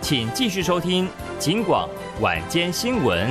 请继续收听警广晚间新闻。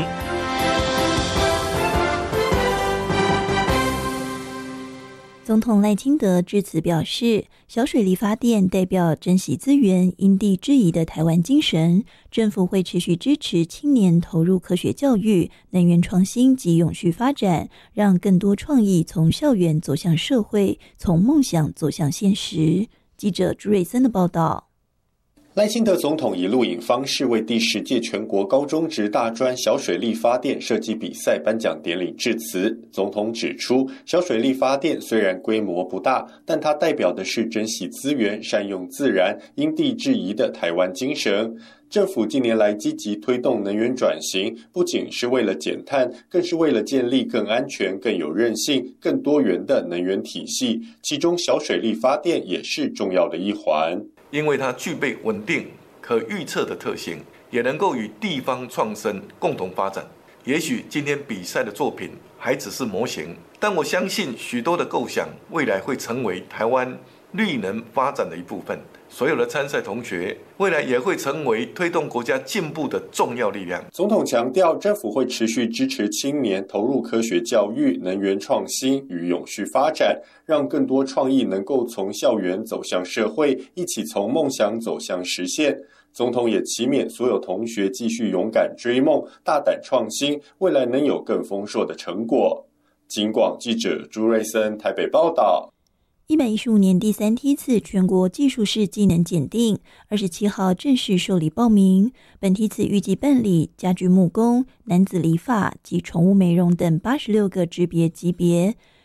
总统赖清德致辞表示，小水力发电代表珍惜资源、因地制宜的台湾精神，政府会持续支持青年投入科学教育、能源创新及永续发展，让更多创意从校园走向社会，从梦想走向现实。记者朱瑞森的报道。 赖清德总统以录影方式为第10届全国高中职大专小水力发电设计比赛颁奖典礼致辞。总统指出，小水力发电虽然规模不大，但它代表的是珍惜资源、善用自然、因地制宜的台湾精神。政府近年来积极推动能源转型，不仅是为了减碳，更是为了建立更安全、更有韧性、更多元的能源体系，其中小水力发电也是重要的一环。 因为它具备稳定、可预测的特性，也能够与地方创生共同发展。也许今天比赛的作品还只是模型，但我相信许多的构想未来会成为台湾绿能发展的一部分。所有的参赛同学未来也会成为推动国家进步的重要力量。 总统强调，政府会持续支持青年投入科学教育、能源创新与永续发展，让更多创意能够从校园走向社会，一起从梦想走向实现。总统也期勉所有同学继续勇敢追梦、大胆创新，未来能有更丰硕的成果。警广记者朱瑞森台北报道。 115年第3梯次全国技术士技能检定27号正式受理报名，本梯次预计办理家具木工、男子理发及宠物美容等86个职别级别。